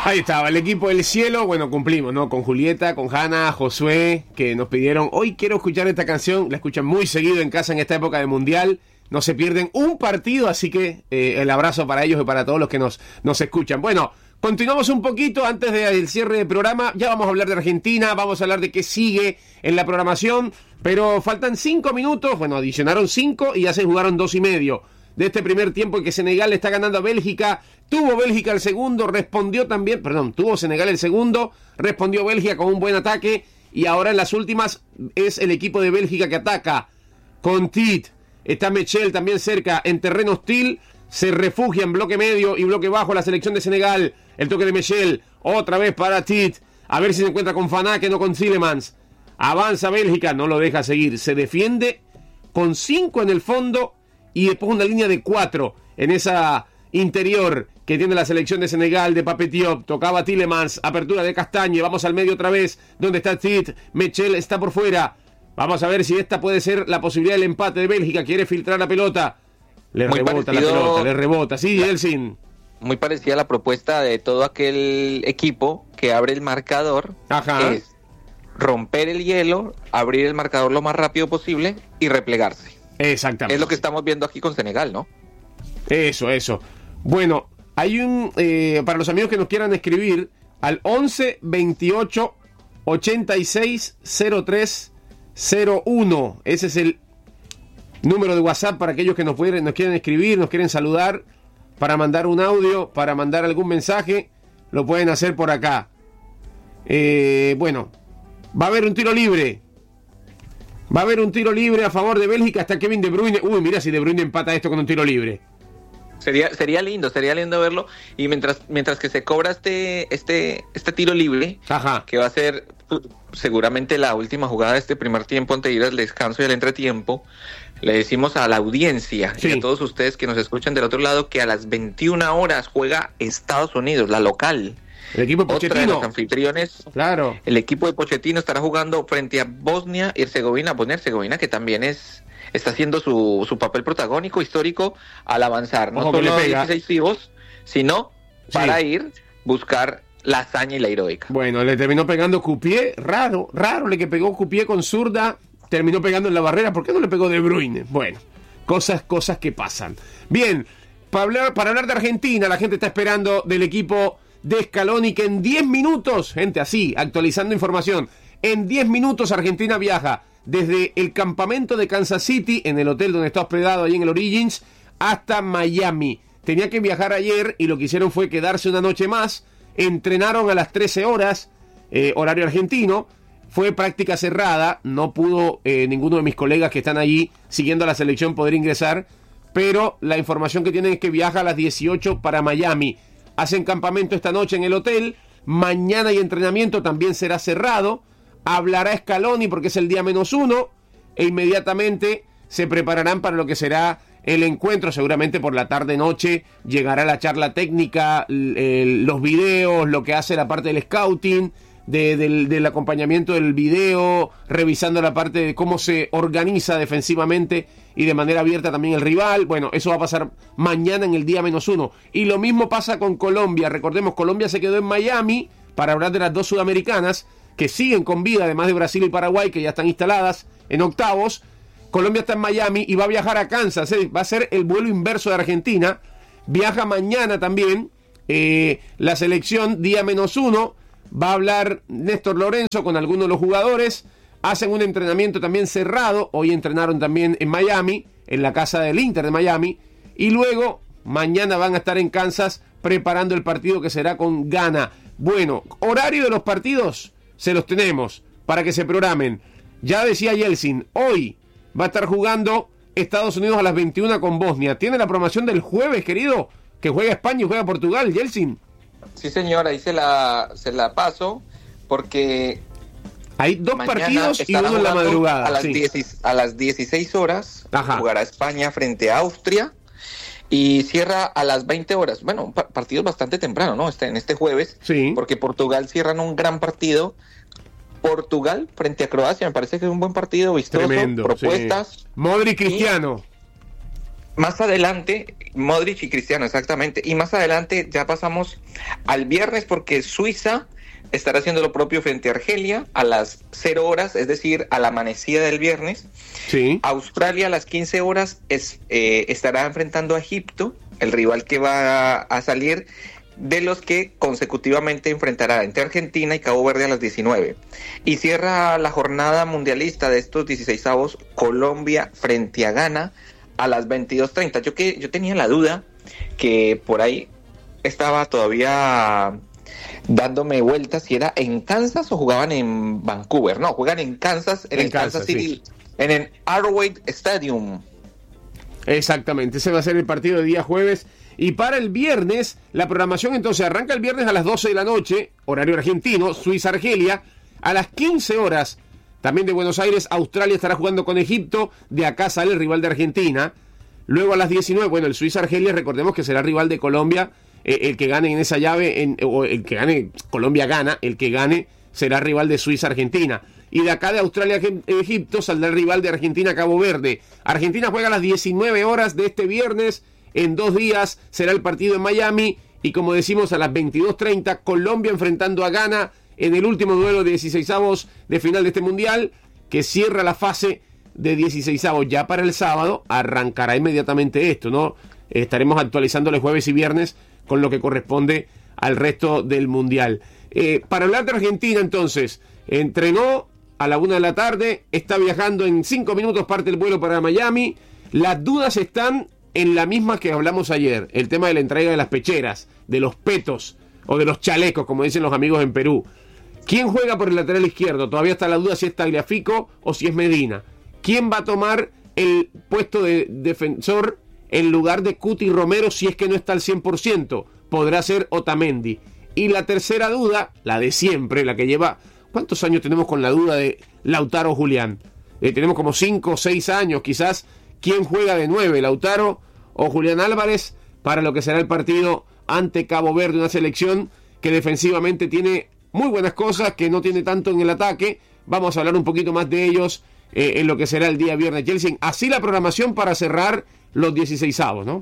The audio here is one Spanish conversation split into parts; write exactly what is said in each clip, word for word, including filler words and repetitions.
Ahí estaba, el equipo del cielo. Bueno, cumplimos, ¿no? Con Julieta, con Hanna, Josué, que nos pidieron, hoy quiero escuchar esta canción. La escuchan muy seguido en casa en esta época de Mundial. No se pierden un partido, así que eh, el abrazo para ellos y para todos los que nos, nos escuchan. Bueno, continuamos un poquito antes del cierre del programa. Ya vamos a hablar de Argentina, vamos a hablar de qué sigue en la programación, pero faltan cinco minutos. Bueno, adicionaron cinco y ya se jugaron dos y medio de este primer tiempo en que Senegal le está ganando a Bélgica. Tuvo Bélgica el segundo, respondió también, perdón, tuvo Senegal el segundo, respondió Bélgica con un buen ataque y ahora en las últimas es el equipo de Bélgica que ataca con Tit. Está Mechel también cerca en terreno hostil. Se refugia en bloque medio y bloque bajo la selección de Senegal. El toque de Mechel. Otra vez para Tit. A ver si se encuentra con Fanak, no con Tielemans. Avanza Bélgica. No lo deja seguir. Se defiende con cinco en el fondo. Y después una línea de cuatro en esa interior que tiene la selección de Senegal de Pape Diop. Tocaba Tielemans. Apertura de Castañe. Vamos al medio otra vez. ¿Dónde está Tit? Mechel está por fuera. Vamos a ver si esta puede ser la posibilidad del empate de Bélgica. Quiere filtrar la pelota. Le muy rebota parecido, la pelota, le rebota. Sí, Elsin. Muy parecida a la propuesta de todo aquel equipo que abre el marcador. Ajá. Es romper el hielo, abrir el marcador lo más rápido posible y replegarse. Exactamente. Es lo que estamos viendo aquí con Senegal, ¿no? Eso, eso. Bueno, hay un... Eh, para los amigos que nos quieran escribir, al once veintiocho ochenta y seis cero tres cero uno. Ese es el número de WhatsApp para aquellos que nos, pueden, nos quieren escribir, nos quieren saludar, para mandar un audio, para mandar algún mensaje, lo pueden hacer por acá. Eh, bueno, va a haber un tiro libre. Va a haber un tiro libre a favor de Bélgica. Hasta Kevin De Bruyne. Uy, mira si De Bruyne empata esto con un tiro libre. Sería, sería lindo, sería lindo verlo. Y mientras, mientras que se cobra este, este, este tiro libre, ajá, que va a ser seguramente la última jugada de este primer tiempo antes de ir al descanso y al entretiempo, le decimos a la audiencia, sí, y a todos ustedes que nos escuchan del otro lado, que a las veintiuna horas juega Estados Unidos, la local. El equipo de Pochettino. Otra de los anfitriones. Claro. El equipo de Pochettino estará jugando frente a Bosnia y Herzegovina. Bosnia y Herzegovina, que también es está haciendo su, su papel protagónico, histórico, al avanzar. No solo dieciséis vivos, sino sí, para ir buscar la hazaña y la heroica. Bueno, le terminó pegando Cupié, raro, raro, le que pegó Cupié con zurda, terminó pegando en la barrera. ¿Por qué no le pegó De Bruyne? Bueno, cosas, cosas que pasan. Bien, para hablar, para hablar de Argentina, la gente está esperando del equipo de Scaloni, que en diez minutos, gente así, actualizando información, en diez minutos Argentina viaja desde el campamento de Kansas City, en el hotel donde está hospedado ahí en el Origins, hasta Miami. Tenía que viajar ayer y lo que hicieron fue quedarse una noche más. Entrenaron a las trece horas, eh, horario argentino. Fue práctica cerrada, no pudo eh, ninguno de mis colegas que están allí siguiendo a la selección poder ingresar, pero la información que tienen es que viaja a las dieciocho para Miami. Hacen campamento esta noche en el hotel. Mañana hay entrenamiento, también será cerrado. Hablará Scaloni porque es el día menos uno. E inmediatamente se prepararán para lo que será el encuentro. Seguramente por la tarde-noche llegará la charla técnica, el, los videos, lo que hace la parte del scouting, de, del, del acompañamiento del video, revisando la parte de cómo se organiza defensivamente y de manera abierta también el rival. Bueno, eso va a pasar mañana en el día menos uno. Y lo mismo pasa con Colombia. Recordemos, Colombia se quedó en Miami para hablar de las dos sudamericanas que siguen con vida, además de Brasil y Paraguay, que ya están instaladas en octavos. Colombia está en Miami y va a viajar a Kansas. ¿eh? Va a ser el vuelo inverso de Argentina. Viaja mañana también eh, la selección, día menos uno. Va a hablar Néstor Lorenzo con algunos de los jugadores. Hacen un entrenamiento también cerrado. Hoy entrenaron también en Miami, en la casa del Inter de Miami. Y luego, mañana van a estar en Kansas preparando el partido que será con Ghana. Bueno, horario de los partidos se los tenemos para que se programen. Ya decía Yeltsin, hoy va a estar jugando Estados Unidos a las veintiuna con Bosnia. Tiene la programación del jueves, querido, que juega España y juega Portugal, Yeltsin. Sí, señor, ahí se la, se la paso, porque hay dos partidos y uno en la madrugada. A las, sí. diez, a las dieciséis horas. Ajá. Jugará España frente a Austria y cierra a las veinte horas. Bueno, partido bastante temprano, ¿no? Este, en este jueves, sí, porque Portugal cierran un gran partido. Portugal frente a Croacia, me parece que es un buen partido, vistoso, tremendo, propuestas. Sí. Modric Cristiano. más adelante, Modric y Cristiano, exactamente. Y más adelante ya pasamos al viernes porque Suiza estará haciendo lo propio frente a Argelia a las cero horas, es decir, a la amanecida del viernes. Sí. Australia a las quince horas es, eh, estará enfrentando a Egipto, el rival que va a salir de los que consecutivamente enfrentará entre Argentina y Cabo Verde a las diecinueve. Y cierra la jornada mundialista de estos dieciseisavos Colombia frente a Ghana a las veintidós treinta. Yo que yo tenía la duda que por ahí estaba todavía dándome vueltas si era en Kansas o jugaban en Vancouver. No, juegan en Kansas, en, en el Kansas, Kansas City, sí. En el Arrowhead Stadium. Exactamente, ese va a ser el partido de día jueves. Y para el viernes, la programación entonces arranca el viernes a las doce de la noche, horario argentino, Suiza-Argelia. A las quince horas, también de Buenos Aires, Australia estará jugando con Egipto. De acá sale el rival de Argentina. Luego a las diecinueve, bueno, el Suiza-Argelia, recordemos que será rival de Colombia. Eh, el que gane en esa llave, en, o el que gane, Colombia gana, el que gane será rival de Suiza-Argentina. Y de acá de Australia-Egipto saldrá el rival de Argentina-Cabo Verde. Argentina juega a las diecinueve horas de este viernes. En dos días será el partido en Miami. Y como decimos, a las veintidós treinta, Colombia enfrentando a Ghana en el último duelo de dieciseisavos de final de este Mundial, que cierra la fase de dieciseisavos. Ya para el sábado arrancará inmediatamente esto, ¿no? Estaremos actualizándole jueves y viernes con lo que corresponde al resto del Mundial. Eh, para hablar de Argentina, entonces, entrenó a la una de la tarde, está viajando en cinco minutos, parte el vuelo para Miami. Las dudas están en la misma que hablamos ayer, el tema de la entrega de las pecheras, de los petos o de los chalecos, como dicen los amigos en Perú. ¿Quién juega por el lateral izquierdo? Todavía está la duda si es Tagliafico o si es Medina. ¿Quién va a tomar el puesto de defensor en lugar de Cuti Romero si es que no está al cien por ciento? Podrá ser Otamendi. Y la tercera duda, la de siempre, la que lleva... ¿Cuántos años tenemos con la duda de Lautaro Julián? Eh, tenemos como cinco o seis años quizás. ¿Quién juega de nueve, Lautaro o Julián Álvarez, para lo que será el partido ante Cabo Verde? Una selección que defensivamente tiene muy buenas cosas, que no tiene tanto en el ataque. Vamos a hablar un poquito más de ellos eh, en lo que será el día viernes. Chelsea, así la programación para cerrar los dieciseisavos, ¿no?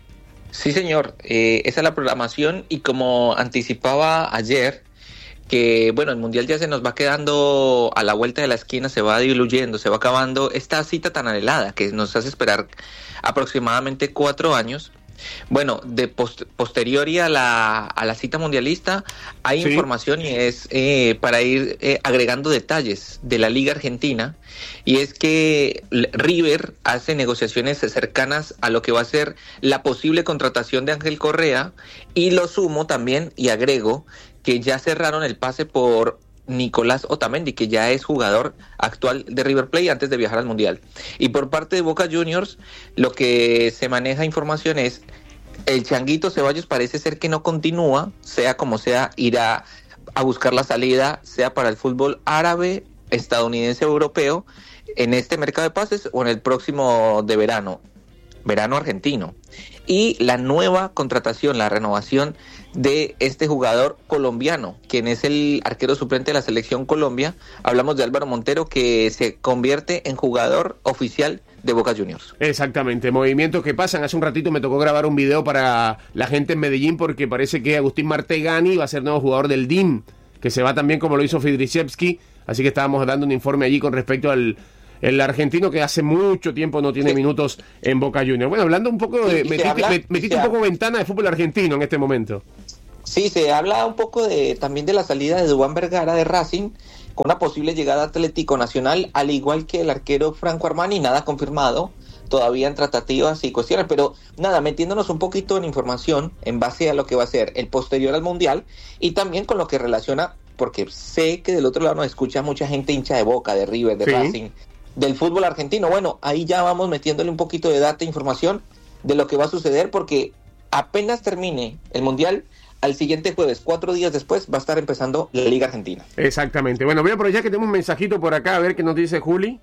Sí, señor. Eh, esa es la programación y como anticipaba ayer, que bueno, el Mundial ya se nos va quedando a la vuelta de la esquina, se va diluyendo, se va acabando esta cita tan anhelada que nos hace esperar aproximadamente cuatro años. Bueno, de post- posteriori a la, a la cita mundialista hay sí. información y es eh, para ir eh, agregando detalles de la Liga Argentina, y es que River hace negociaciones cercanas a lo que va a ser la posible contratación de Ángel Correa, y lo sumo también y agrego que ya cerraron el pase por Nicolás Otamendi, que ya es jugador actual de River Plate antes de viajar al Mundial. Y por parte de Boca Juniors, lo que se maneja información es el Changuito Ceballos parece ser que no continúa, sea como sea, irá a buscar la salida, sea para el fútbol árabe, estadounidense o europeo, en este mercado de pases o en el próximo de verano, verano argentino. Y la nueva contratación, la renovación de este jugador colombiano, quien es el arquero suplente de la selección Colombia. Hablamos de Álvaro Montero, que se convierte en jugador oficial de Boca Juniors. Exactamente, movimientos que pasan. Hace un ratito me tocó grabar un video para la gente en Medellín, porque parece que Agustín Martegani va a ser nuevo jugador del D I M, que se va también como lo hizo Fidrichevski, así que estábamos dando un informe allí con respecto al el argentino que hace mucho tiempo no tiene sí. minutos en Boca Juniors. Bueno, hablando un poco de... Metiste, habla, metiste un poco ventana de fútbol argentino en este momento. Sí, se habla un poco de también de la salida de Duván Vergara de Racing, con una posible llegada a Atlético Nacional, al igual que el arquero Franco Armani, nada confirmado, todavía en tratativas y cuestiones, pero nada, metiéndonos un poquito en información en base a lo que va a ser el posterior al Mundial, y también con lo que relaciona, porque sé que del otro lado nos escucha mucha gente hincha de Boca, de River, de sí. Racing, del fútbol argentino. Bueno, ahí ya vamos metiéndole un poquito de data e información de lo que va a suceder, porque apenas termine el Mundial, al siguiente jueves, cuatro días después, va a estar empezando la Liga Argentina. Exactamente. Bueno, voy a aprovechar que tenemos un mensajito por acá, a ver qué nos dice Juli.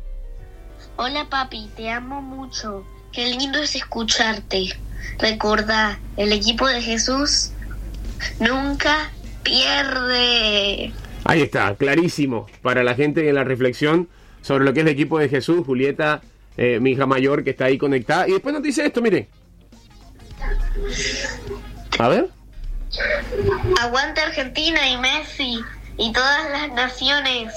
Hola papi, te amo mucho. Qué lindo es escucharte. Recordá, el equipo de Jesús nunca pierde. Ahí está, clarísimo para la gente en la reflexión sobre lo que es el equipo de Jesús. Julieta eh, mi hija mayor que está ahí conectada. Y después nos dice esto, mire. A ver. Aguanta Argentina y Messi y todas las naciones.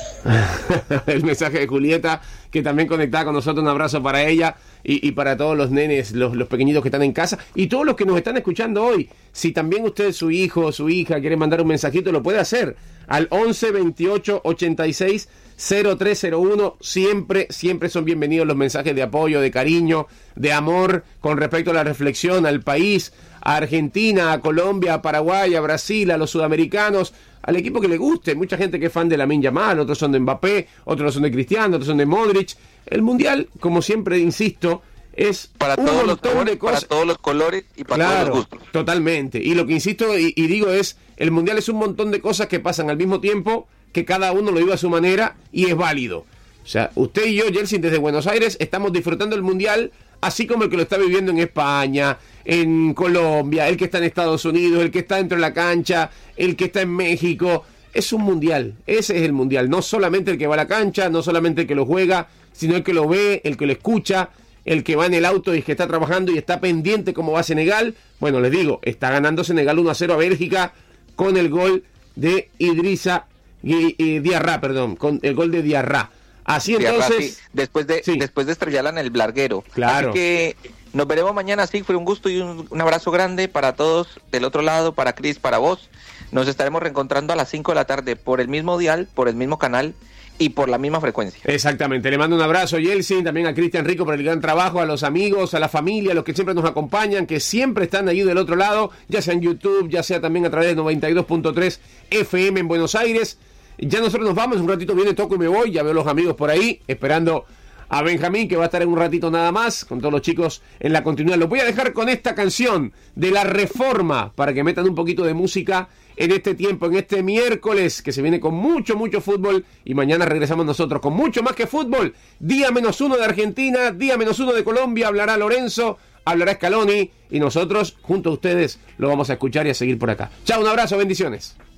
El mensaje de Julieta, que también conectada con nosotros. Un abrazo para ella y, y para todos los nenes, los, los pequeñitos que están en casa y todos los que nos están escuchando hoy. Si también usted, su hijo o su hija, quiere mandar un mensajito, lo puede hacer al once veintiocho ochenta y seis cero tres cero uno. Siempre, siempre son bienvenidos los mensajes de apoyo, de cariño, de amor con respecto a la reflexión, al país, a Argentina, a Colombia, a Paraguay, a Brasil, a los sudamericanos, al equipo que le guste. Mucha gente que es fan de Lamine Yamal, otros son de Mbappé, otros son de Cristiano, otros son de Modric. El Mundial, como siempre insisto, es para un todos montón los de cosas, para todos los colores y para claro, todos los gustos. Totalmente. Y lo que insisto y, y digo es, el Mundial es un montón de cosas que pasan al mismo tiempo, que cada uno lo vive a su manera y es válido. O sea, usted y yo, Jelsin, desde Buenos Aires, estamos disfrutando el Mundial así como el que lo está viviendo en España, en Colombia, el que está en Estados Unidos, el que está dentro de la cancha, el que está en México. Es un Mundial, ese es el Mundial. No solamente el que va a la cancha, no solamente el que lo juega, sino el que lo ve, el que lo escucha, el que va en el auto y el que está trabajando y está pendiente cómo va Senegal. Bueno, les digo, está ganando Senegal uno a cero a Bélgica con el gol de Idrissa Diarra, perdón, con el gol de Diarra. Así Diarra, entonces, sí, después de sí. después de estrellarla en el larguero. Claro. Así que nos veremos mañana, sí, fue un gusto y un, un abrazo grande para todos del otro lado, para Cris, para vos. Nos estaremos reencontrando a las cinco de la tarde por el mismo dial, por el mismo canal y por la misma frecuencia. Exactamente, le mando un abrazo a Jelsin, también a Cristian Rico por el gran trabajo, a los amigos, a la familia, a los que siempre nos acompañan, que siempre están allí del otro lado, ya sea en YouTube, ya sea también a través de noventa y dos punto tres F M en Buenos Aires. Ya nosotros nos vamos, un ratito viene Toco y me voy, ya veo los amigos por ahí, esperando a Benjamín, que va a estar en un ratito nada más, con todos los chicos en la continuidad. Los voy a dejar con esta canción de La Reforma, para que metan un poquito de música en este tiempo, en este miércoles, que se viene con mucho, mucho fútbol, y mañana regresamos nosotros con mucho más que fútbol. Día menos uno de Argentina, día menos uno de Colombia, hablará Lorenzo, hablará Scaloni, y nosotros, junto a ustedes, lo vamos a escuchar y a seguir por acá. Chao, un abrazo, bendiciones.